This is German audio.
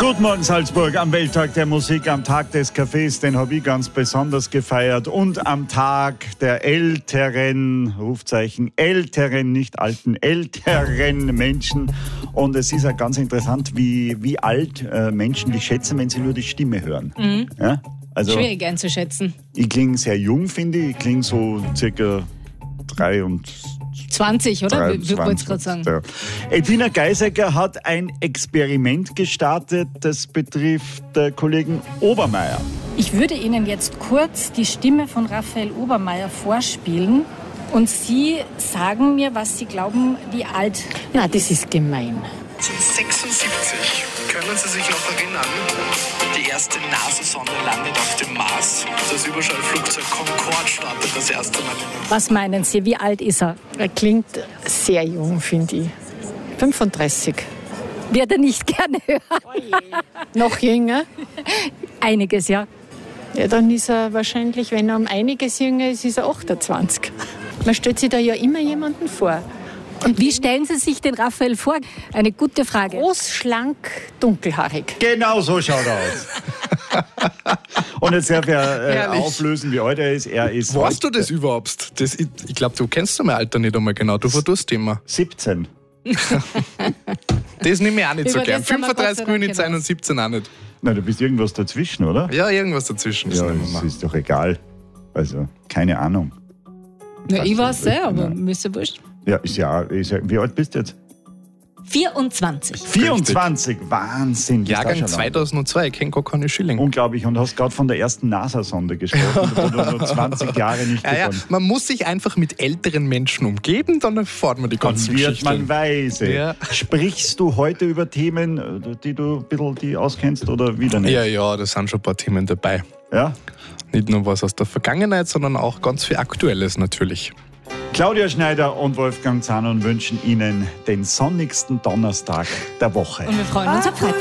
Guten Morgen Salzburg, am Welttag der Musik, am Tag des Cafés, den habe ich ganz besonders gefeiert, und am Tag der älteren, Rufzeichen, älteren, nicht alten, älteren Menschen. Und es ist ja ganz interessant, wie alt Menschen dich schätzen, wenn sie nur die Stimme hören. Mhm. Ja? Also, schwierig einzuschätzen. Ich klinge sehr jung, finde ich. Ich klinge so circa 20, oder? 23, Ich wollte es gerade sagen. Ja. Edwina Geisecker hat ein Experiment gestartet, das betrifft Kollegen Obermeier. Ich würde Ihnen jetzt kurz die Stimme von Raphael Obermeier vorspielen und Sie sagen mir, was Sie glauben, wie alt. Na, das ist gemein. 1976. Können Sie sich noch erinnern? Die erste NASA-Sonde landet auf dem Mars. Das Überschallflugzeug Concorde startet das erste Mal. Was meinen Sie, wie alt ist er? Er klingt sehr jung, finde ich. 35. Wird er nicht gerne hören. Noch jünger? Einiges, ja. Ja, dann ist er wahrscheinlich, wenn er um einiges jünger ist, ist er 28. Man stellt sich da ja immer jemanden vor. Und wie stellen Sie sich den Raphael vor? Eine gute Frage. Groß, schlank, dunkelhaarig. Genau so schaut er aus. Und jetzt darf er auflösen, wie alt er ist. Er ist Weißt du das überhaupt? Ich glaube, du kennst mein Alter nicht einmal genau. Du verdurst immer. 17. Das nehme ich auch nicht so Über gern. das haben wir Gott sei 35 will ich Dank nicht sein und 17 auch nicht. Nein, du bist irgendwas dazwischen, oder? Ja, irgendwas dazwischen. Ja, nehmen wir das mal. ist doch egal. Also, keine Ahnung. Na, ich weiß ja, aber Nein. mir ist ja wurscht. Ja, ist ja, wie alt bist du jetzt? 24. 24, Wahnsinn. das ist Jahrgang auch schon lang. 2002, ich kenne gar keine Schilling. Unglaublich, und hast gerade von der ersten NASA-Sonde gesprochen, wo du noch 20 Jahre nicht Ja, gefahren. man muss sich einfach mit älteren Menschen umgeben, dann erfährt man die Dann ganzen wird Geschichten. man weise. Ja. Sprichst du heute über Themen, die du ein bisschen die auskennst, oder wieder nicht? Ja, da sind schon ein paar Themen dabei. Ja? Nicht nur was aus der Vergangenheit, sondern auch ganz viel Aktuelles natürlich. Claudia Schneider und Wolfgang Zahnon wünschen Ihnen den sonnigsten Donnerstag der Woche. Und wir freuen uns auf Freitag.